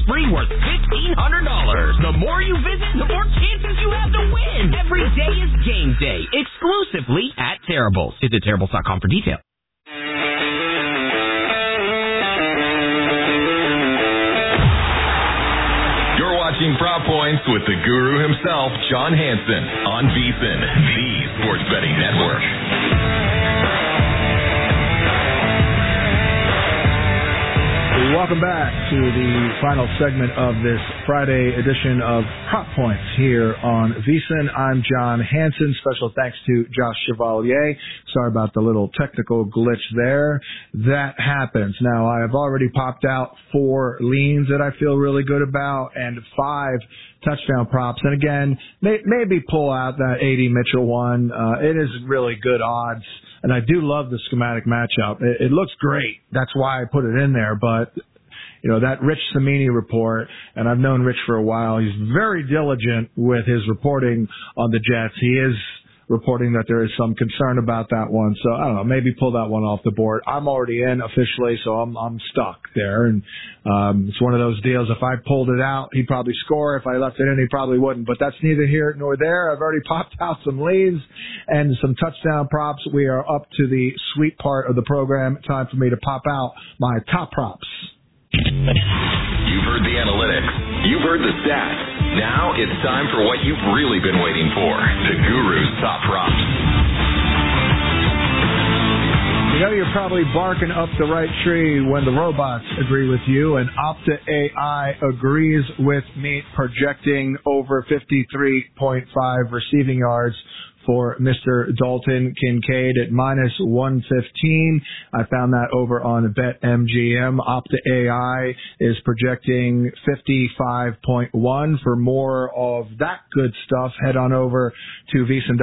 free worth $1,500. The more you visit, the more chances you have to win. Every day is game day, exclusively at Terribles. Visit Terribles.com for details. You're watching Prop Points with the guru himself, John Hansen, on VSiN, the Sports Betting Network. Welcome back to the final segment of this Friday edition of Prop Points here on VSiN. I'm John Hansen. Special thanks to Josh Chevalier. Sorry about the little technical glitch there. That happens. Now, I have already popped out 4 leans that I feel really good about and 5 touchdown props. And again, maybe pull out that 80 Mitchell one. It is really good odds. And I do love the schematic matchup. It looks great. That's why I put it in there. But, you know, that Rich Cimini report, and I've known Rich for a while, he's very diligent with his reporting on the Jets. He is reporting that there is some concern about that one. So, I don't know, maybe pull that one off the board. I'm already in officially, so I'm stuck there. And it's one of those deals. If I pulled it out, he'd probably score. If I left it in, he probably wouldn't. But that's neither here nor there. I've already popped out some leads and some touchdown props. We are up to the sweet part of the program. Time for me to pop out my top props. You've heard the analytics. You've heard the stats. Now it's time for what you've really been waiting for, the Guru's Top Props. You know you're probably barking up the right tree when the robots agree with you, and Opta AI agrees with me, projecting over 53.5 receiving yards for Mr. Dalton Kincaid at minus 115. I found that over on BetMGM. Opta AI is projecting 55.1. For more of that good stuff, head on over to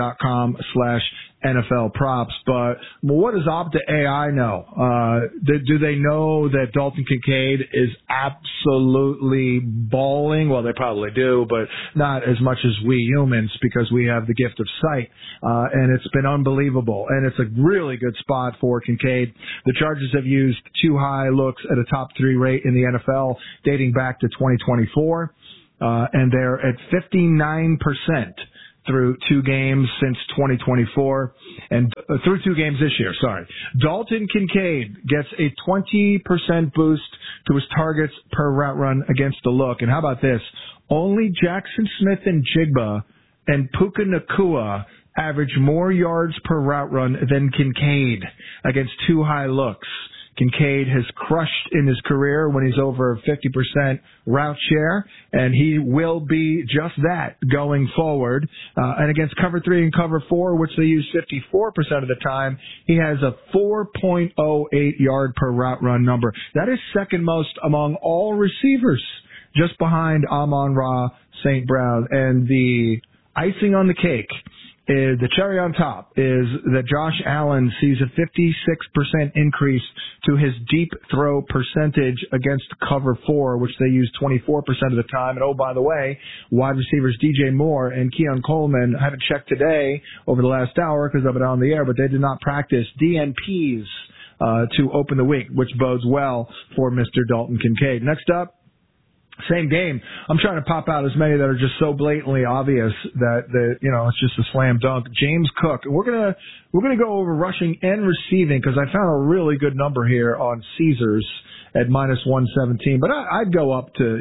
VSiN.com/NFL props. But what does Opta AI know? Do they know that Dalton Kincaid is absolutely balling? Well, they probably do, but not as much as we humans, because we have the gift of sight. And it's been unbelievable. And it's a really good spot for Kincaid. The Chargers have used 2 high looks at a top 3 rate in the NFL dating back to 2024. And they're at 59% through 2 games since 2024, and through 2 games this year, sorry. Dalton Kincaid gets a 20% boost to his targets per route run against the look. And how about this? Only Jackson Smith and Jigba and Puka Nacua average more yards per route run than Kincaid against 2 high looks. Kincaid has crushed in his career when he's over 50% route share, and he will be just that going forward. And against cover 3 and cover 4, which they use 54% of the time, he has a 4.08 yard per route run number. That is second most among all receivers, just behind Amon-Ra St. Brown. And the icing on the cake, the cherry on top, is that Josh Allen sees a 56% increase to his deep throw percentage against cover 4, which they use 24% of the time. And oh, by the way, wide receivers DJ Moore and Keon Coleman, I haven't checked today over the last hour because I've been on the air, but they did not practice DNPs to open the week, which bodes well for Mr. Dalton Kincaid. Next up, same game. I'm trying to pop out as many that are just so blatantly obvious that it's just a slam dunk. James Cook. We're gonna go over rushing and receiving because I found a really good number here on Caesars at minus 117. But I'd go up to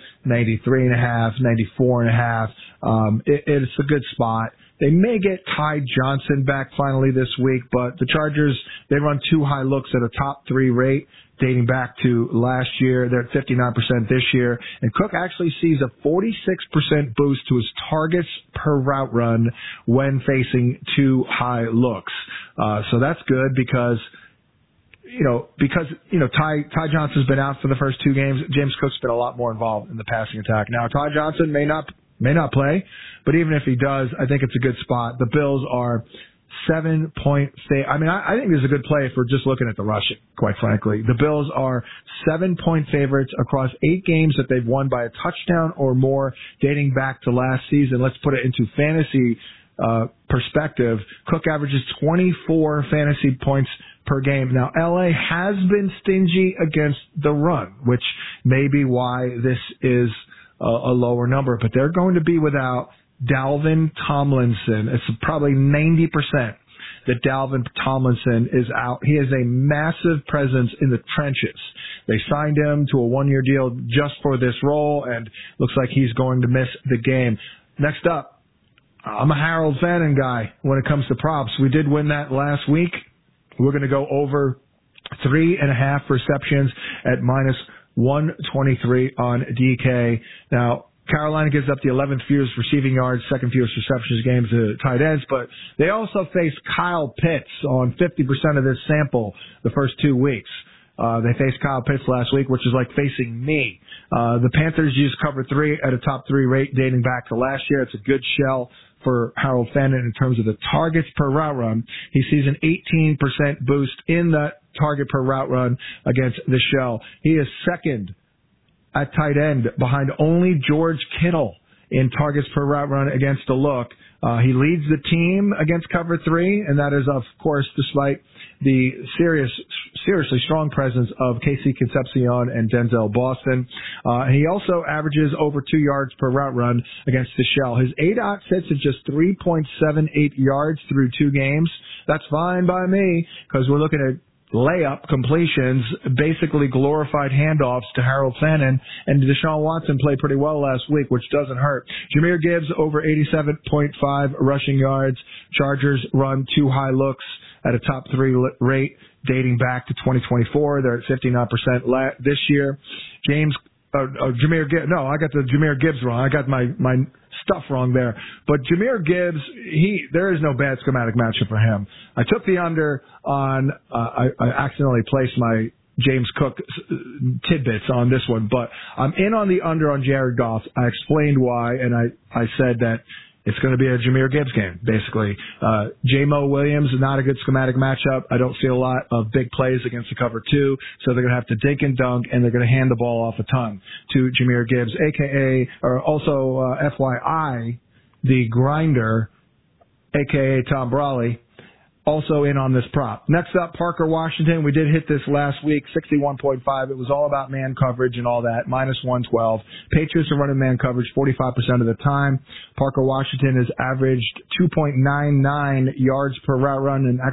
93.5, 94.5. It's a good spot. They may get Ty Johnson back finally this week, but the Chargers, they run 2 high looks at a top 3 rate dating back to last year. They're at 59% this year. And Cook actually sees a 46% boost to his targets per route run when facing 2 high looks. So that's good because Ty Johnson's been out for the first 2 games. James Cook's been a lot more involved in the passing attack. Now, Ty Johnson may not play, but even if he does, I think it's a good spot. The Bills are 7-point favorite. I mean, I think this is a good play if we're just looking at the rushing, quite frankly. The Bills are 7-point favorites across 8 games that they've won by a touchdown or more dating back to last season. Let's put it into fantasy perspective. Cook averages 24 fantasy points per game. Now, LA has been stingy against the run, which may be why this is a lower number, but they're going to be without Dalvin Tomlinson. It's probably 90% that Dalvin Tomlinson is out. He is a massive presence in the trenches. They signed him to a one-year deal just for this role, and looks like he's going to miss the game. Next up, I'm a Harold Fannin guy when it comes to props. We did win that last week. We're going to go over 3.5 receptions at minus 123 on DK. Now, Carolina gives up the 11th fewest receiving yards, second fewest receptions games to tight ends, but they also face Kyle Pitts on 50% of this sample the first 2 weeks. They faced Kyle Pitts last week, which is like facing me. The Panthers used cover 3 at a top 3 rate dating back to last year. It's a good shell for Harold Fannin in terms of the targets per route run. He sees an 18% boost in that target per route run against the shell. He is second at tight end behind only George Kittle in targets per route run against the look. He leads the team against cover 3, and that is, of course, despite the seriously strong presence of Casey Concepcion and Denzel Boston. He also averages over 2 yards per route run against the shell. His ADOT sits at just 3.78 yards through 2 games. That's fine by me because we're looking at layup completions, basically glorified handoffs to Harold Fannin, and Deshaun Watson played pretty well last week, which doesn't hurt. Jahmyr Gibbs over 87.5 rushing yards. Chargers run 2 high looks at a top 3 rate dating back to 2024. They're at 59% this year. Jahmyr Gibbs. No, I got the Jahmyr Gibbs wrong. I got my stuff wrong there. But Jahmyr Gibbs, there is no bad schematic matchup for him. I took the under on, I accidentally placed my James Cook tidbits on this one, but I'm in on the under on Jared Goff. I explained why, and I said that it's going to be a Jahmyr Gibbs game, basically. J-Mo Williams is not a good schematic matchup. I don't see a lot of big plays against the cover 2, so they're going to have to dink and dunk, and they're going to hand the ball off a ton to Jahmyr Gibbs, FYI, the grinder, a.k.a. Tom Brawley, also in on this prop. Next up, Parker Washington. We did hit this last week, 61.5. It was all about man coverage and all that, minus 112. Patriots are running man coverage 45% of the time. Parker Washington has averaged 2.99 yards per route run and